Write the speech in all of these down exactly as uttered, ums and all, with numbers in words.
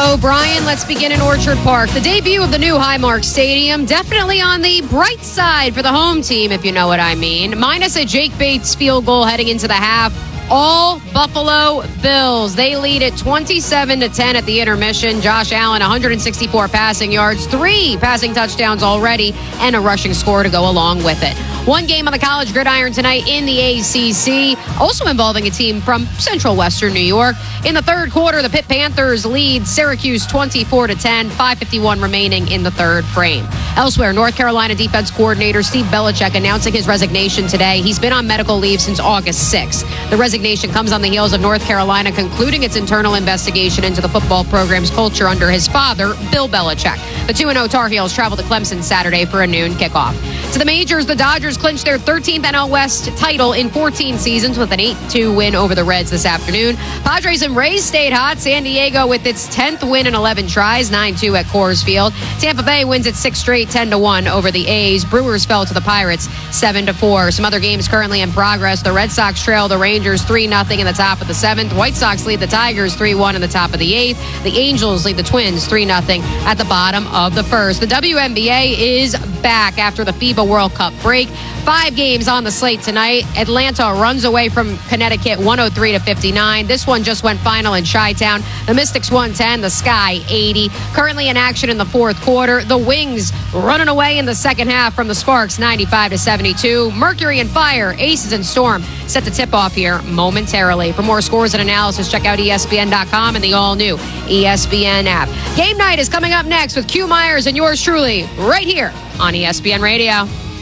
Hello, Brian. Let's begin in Orchard Park. The debut of the new Highmark Stadium, definitely on the bright side for the home team, if you know what I mean. Minus a Jake Bates field goal heading into the half. All Buffalo Bills. They lead at twenty-seven to ten at the intermission. Josh Allen, one hundred sixty-four passing yards, three passing touchdowns already, and a rushing score to go along with it. One game on the college gridiron tonight in the A C C, also involving a team from Central Western New York. In the third quarter, the Pitt Panthers lead Syracuse twenty-four to ten, five fifty-one remaining in the third frame. Elsewhere, North Carolina defense coordinator Steve Belichick announcing his resignation today. He's been on medical leave since August sixth. The resignation comes on the heels of North Carolina concluding its internal investigation into the football program's culture under his father, Bill Belichick. The two and oh Tar Heels travel to Clemson Saturday for a noon kickoff. To the majors, the Dodgers clinched their thirteenth N L West title in fourteen seasons with an eight two win over the Reds this afternoon. Padres and Rays stayed hot. San Diego with its tenth win in eleven tries, nine two at Coors Field. Tampa Bay wins its sixth straight, ten to one over the A's. Brewers fell to the Pirates, seven to four. Some other games currently in progress. The Red Sox trail the Rangers three nothing in the top of the seventh. White Sox lead the Tigers three one in the top of the eighth. The Angels lead the Twins three nothing at the bottom of the first. The W N B A is back after the FIBA World Cup break. Five games on the slate tonight. Atlanta runs away from Connecticut one oh three to fifty-nine. This one just went final in Chi-Town. The Mystics one ten, the Sky eighty. Currently in action in the fourth quarter. The Wings running away in the second half from the Sparks ninety-five to seventy-two. Mercury and Fire, Aces and Storm set the tip off here momentarily. For more scores and analysis, check out E S P N dot com and the all-new E S P N app. Game night is coming up next with Q Myers and yours truly right here on E S P N Radio.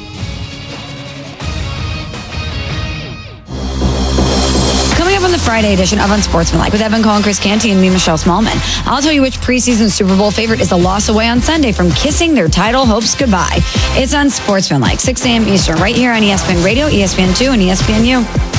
Coming up on the Friday edition of Unsportsmanlike with Evan Cole and Chris Canty and me, Michelle Smallman. I'll tell you which preseason Super Bowl favorite is a loss away on Sunday from kissing their title hopes goodbye. It's Unsportsmanlike, six a.m. Eastern, right here on E S P N Radio, E S P N two, and E S P N U.